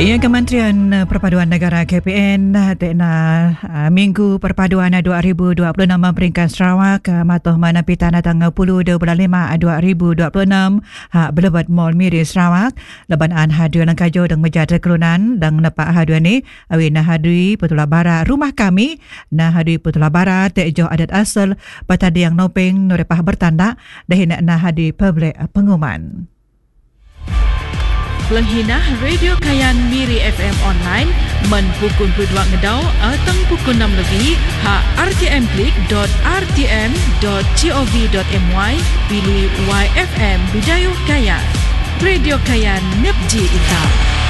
Ia Kementerian Perpaduan Negara KPN tekna Minggu Perpaduan 2026 peringkat Sarawak matuh mana pitana tanggal 10 bulan 5 2026 hak belebat Mall Miri Sarawak leban an hadir lang kajo dang menjadi kerunan dang nepak hadir ni awi na hadui Petula Barat rumah kami na hadui Petula Barat tejo adat asal patadi yang nopeng norepah bertanda dahin na hadui publik pengumuman. Penghinah Radio Kayan Miri FM online men pukul 22 ngedau atau pukul 6 lebih rtm.gov.my pilih YFM Bidayuh Kayan Radio Kayan Nepji Ita.